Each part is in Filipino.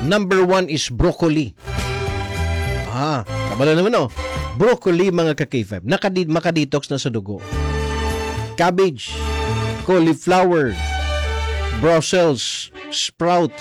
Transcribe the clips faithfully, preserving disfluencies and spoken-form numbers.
Number one is broccoli. Ah, kabala naman oh. Broccoli mga ka-K five. Nakadi makadetox na sa dugo. Cabbage, cauliflower, Brussels sprout,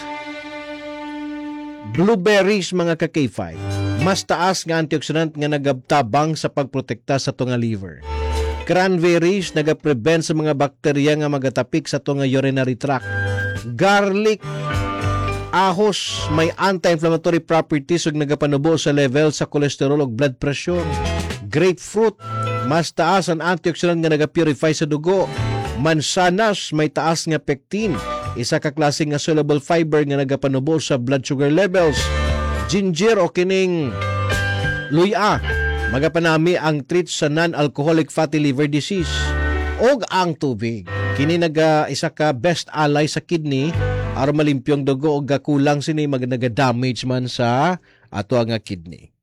blueberries mga ka-K five. Mas taas nga antioxidant nga nagabtabang sa pagprotekta sa tunga liver. Cranberries nagaprevent sa mga bakterya nga magatapik sa tunga urinary tract. Garlic, ahos may anti-inflammatory properties ug nagapanubo sa level sa kolesterol ug blood pressure. Grapefruit, mas taas ang antioxidant nga nagapurify sa dugo. Mansanas, may taas nga pectin, isa ka klase nga soluble fiber nga nagapanubo sa blood sugar levels. Ginger o kining luya, magapanami ang treat sa non-alcoholic fatty liver disease. Og ang tubig, kini naga isa ka best ally sa kidney aron malimpyong dugo og gakulang sini mag naga-damage man sa ato nga kidney.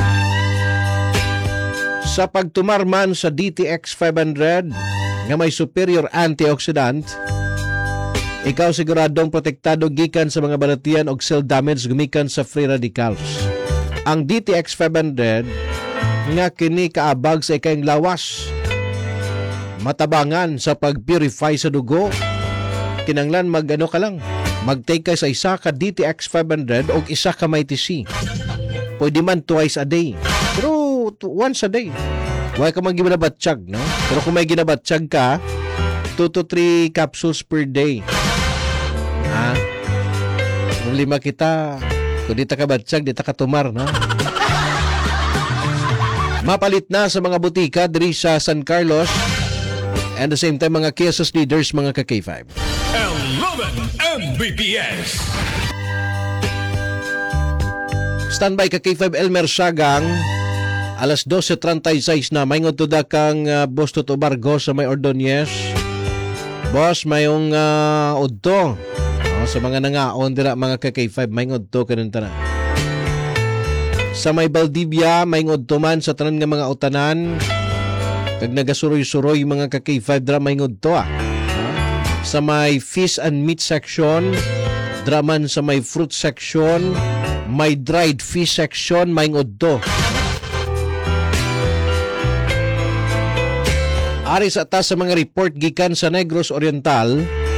Sa pagtumarman sa D T X five hundred nga may superior antioxidant, ikaw siguradong protektado gikan sa mga balatian og cell damage gumikan sa free radicals. Ang D T X five hundred nga kini kaabag sa ikayang lawas, matabangan sa pag-purify sa dugo. Kinanglan mag-ano ka lang, mag-take ka sa isa ka D T X five hundred o isa ka may T C. Pwede man twice a day, pero once a day. Huwag ka man ginabatsyag, no? Pero kung may ginabatsyag ka, two to three capsules per day. Ha? Kung lima kita, kung di ta ka batsyag, di ta ka tumar, no? Mapalit na sa mga butika diri sa San Carlos and the same time mga Quezos leaders mga ka-K five. eleven M B P S. Standby ka-K five Elmer Sagang. Alas twelve thirty-six na mayngod to da kang uh, Boss Toto Bargo sa may Ordonez. Boss, mayong uh, udto. Oh, sa mga nangaon dira mga ka-K five mayngod to kanon tanan. Sa may Valdivia, mayngod to man sa tanan nga mga utanan. Kag nagasuroy-suroy mga ka-K five dra mayngod to ah. Sa may fish and meat section, draman sa may fruit section, may dried fish section mayngod to. Ari sa atas sa mga report gikan sa Negros Oriental,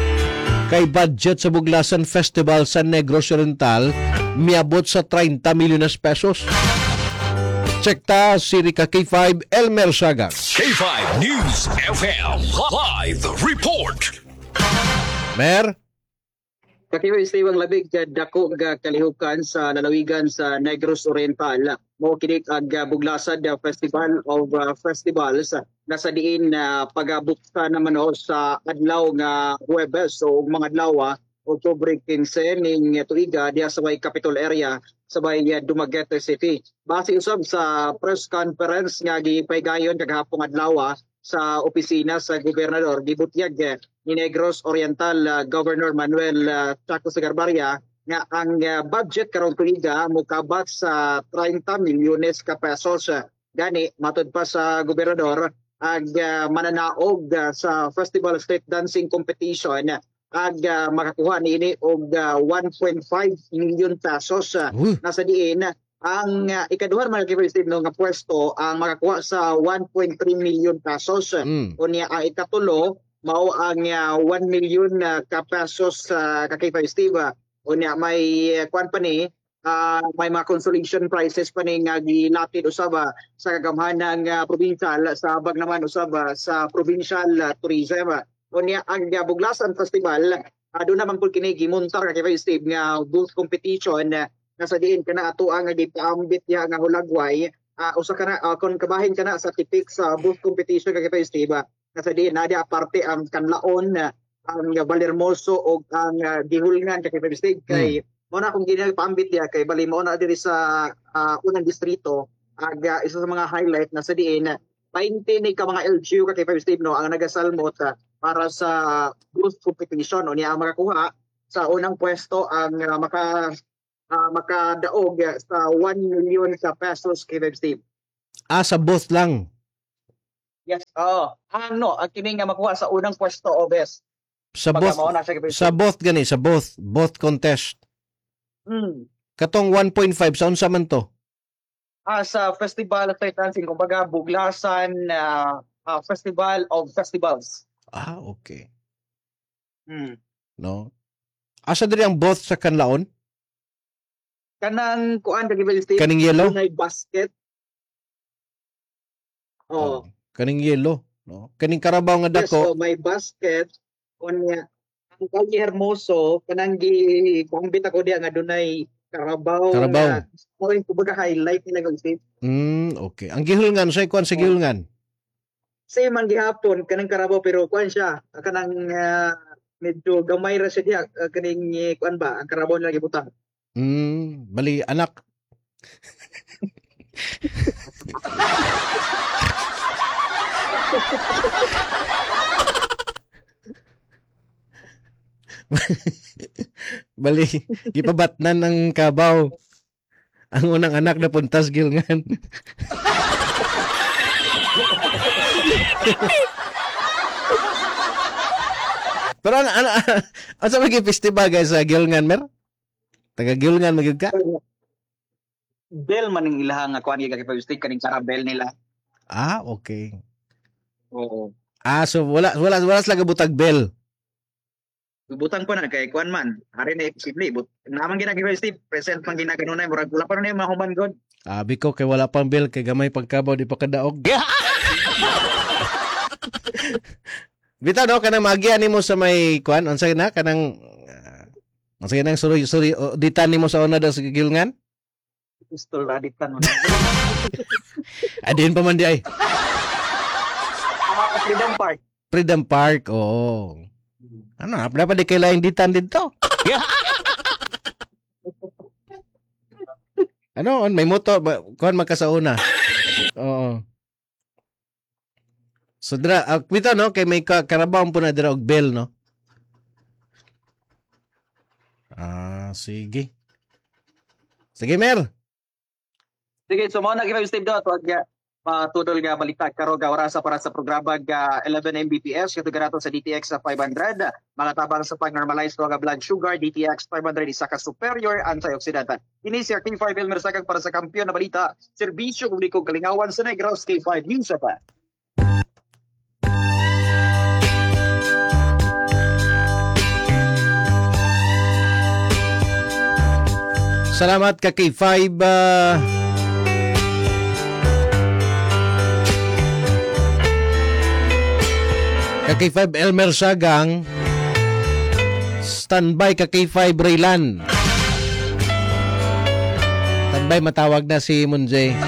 kay budget sa Buglasan Festival sa Negros Oriental miabot sa thirty milyones pesos. Check ta si Rika K five Elmer Sagang. K five News F M Live Report. Mer? Kakiwa istiwang labig ka dako nga kalihukan sa lalawigan sa Negros Oriental. Mo kinik ag Buglasan Festival of uh, Festivals nasa diin na uh, pagabukta naman o sa adlaw nga Huwebes o mga adlaw Oktubre fifteen ning tuiga diya sa may Capitol area sa may uh, Dumaguete City. Base usab sa press conference nga gipaygayon kagahapon adlaw sa opisina sa gobernador gibutyag uh, ni Negros Oriental uh, Governor Manuel uh, Chaco Sagarbarria nga ang uh, budget karong tuiga mokabat sa thirty milyones ka pesos. Gani matud pa sa gobernador ag uh, mananaog uh, sa Festival Street Dancing Competition ag uh, makakuha niini og uh, one point five million pesos. Uh, nasa diin ang uh, ikaduhang mga kipristive no nga pwesto ang makakuha sa one point three million pesos. Mm. Unya ang ikatulo mao ang uh, one million uh, ka pesos uh, ka kipristive. Unya may uh, kwan pa ni Uh, may mga consolation prizes pa ni nga gilatid usaba sa kagamhanang uh, provincial sa abag naman usaba sa provincial uh, tourism. Unya ang uh, Buglasan Festival uh, doon naman po kini gimuntar kay Vice Steve nga booth competition uh, nasa diin kana ato ang gipaambit ya nga hulagway uh, usa kana uh, kon kabahin kana sa tipik sa booth competition kay Vice Steve uh, nasa diin na aparte ang kanlaon uh, ang uh, Balermoso o ang uh, gihulngan kay Vice Steve kay hmm. Muna kung ginagpaambit niya kay bali mo na diri sa uh, unang distrito ag uh, isa sa mga highlight na sa diin twenty ni ka mga L G U ka kay Five Steve no ang nagasalmot uh, para sa booth competition o niya ang makakuha sa unang pwesto ang uh, maka uh, makadaog uh, sa one million ka pesos kay Five Steve. Ah, sa booth lang. Yes, oh. Ang no, ang kini nga makuha sa unang pwesto o best. Sa booth. Sa booth gani, sa booth, booth contest. Mm. Katong one point five sa unsa man to? Ah, sa Festival of Thai Dancing, kumbaga Buglasan ah, ah, Festival of Festivals. Ah, okay. Hmm. No. Asa diri ang both sa kanlaon? Kanang kuan kag Steve, Kaning yellow? dunay basket. Oh. Kaning yellow, no. Kaning karabaw nga Yes, so dako. may basket unya ang Calle Hermoso kanang gi kumbit ako diya nga dunay Karabaw. Karabaw. Nga, mo yung kumbaga highlight nila kung Steve. Mm, okay. Ang gihulngan say kuan sa gihulngan. Same man gihapon kanang Karabaw pero kuan siya kanang ah, medyo gamay ra siya diya ah, kaning eh, kuan ba ang Karabaw nila gibutang. Mm, bali anak. Bali, gipabatnan ng kabaw. Ang unang anak na puntas gilngan. Pero ano, ano, ano sa mga festival guys sa Gilngan, mer? Taga Gilngan, magig ka? Bell man ang ilahang nga kuan gigakipag-stick kaning Karabel nila. Ah, okay. Oo. Ah, so wala, wala, wala sila butag bell. Butang pa na kay kuan man. Hari na posible but naman ginagipag-stick present man ginaganunay murag wala pa na yung mahuman god. Abi ko kay wala pang bell kay gamay pagkabaw di pa kadaog. Bitaw no kanang magian nimo sa may kuan unsa na kanang uh, unsa nang suri suri uh, ditan nimo sa una daw sa Gilngan? Pistol raditan mo. Adin pa man di ay. Ah, Freedom Park. Freedom Park. Oo. Ano, dapat di kailangan ditan dito. Ano, may moto ba- kuan magkasauna. Oo. So dira, uh, bitaw no kay may ka- Karabaw po na dira og bell no. Ah, sige. Sige, Mer. Sige, so mo na kay Steve daw tuwag nga patudol nga balita karon ga orasa para sa programa ga eleven M B P S kato ganato sa D T X sa five hundred mga tabang sa pag-normalize nga blood sugar D T X five hundred isa ka superior antioxidant. Ini si K five Elmer Sakag para sa kampiyon na balita, serbisyo publikong kalingawan sa Negros K five News pa. Salamat ka kay five uh, ka kay five Elmer Sagang. Standby ka kay five Raylan. Standby matawag na si Munjay.